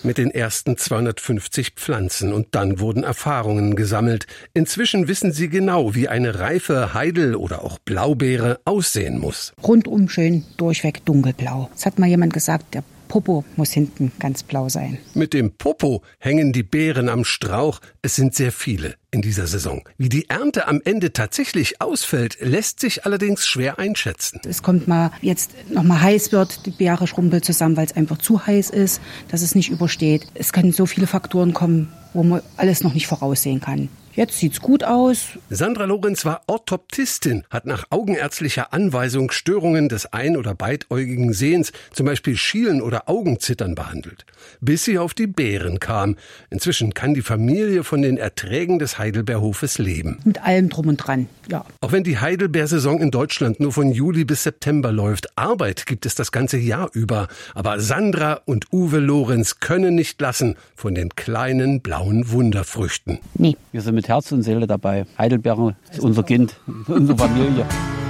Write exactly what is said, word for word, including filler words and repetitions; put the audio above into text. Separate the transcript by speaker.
Speaker 1: mit den ersten zweihundertfünfzig Pflanzen und dann wurden Erfahrungen gesammelt. Inzwischen wissen sie genau, wie eine reife Heidel oder auch Blaubeere aussehen muss.
Speaker 2: Rundum schön, durchweg dunkelblau. Es hat mal jemand gesagt, der Popo muss hinten ganz blau sein.
Speaker 1: Mit dem Popo hängen die Beeren am Strauch. Es sind sehr viele in dieser Saison. Wie die Ernte am Ende tatsächlich ausfällt, lässt sich allerdings schwer einschätzen.
Speaker 2: Es kommt mal, jetzt noch mal heiß wird, die Beere schrumpelt zusammen, weil es einfach zu heiß ist, dass es nicht übersteht. Es können so viele Faktoren kommen, wo man alles noch nicht voraussehen kann. Jetzt sieht's gut aus.
Speaker 1: Sandra Lorenz war Orthoptistin, hat nach augenärztlicher Anweisung Störungen des ein- oder beidäugigen Sehens, zum Beispiel Schielen oder Augenzittern, behandelt. Bis sie auf die Beeren kam. Inzwischen kann die Familie von den Erträgen des Heidelbeerhofes leben.
Speaker 2: Mit allem drum und dran, ja.
Speaker 1: Auch wenn die Heidelbeersaison in Deutschland nur von Juli bis September läuft, Arbeit gibt es das ganze Jahr über. Aber Sandra und Uwe Lorenz können nicht lassen von den kleinen blauen Wunderfrüchten.
Speaker 2: Nee.
Speaker 3: Wir sind mit Herz und Seele dabei. Heidelbeere ist unser Kind, unsere Familie.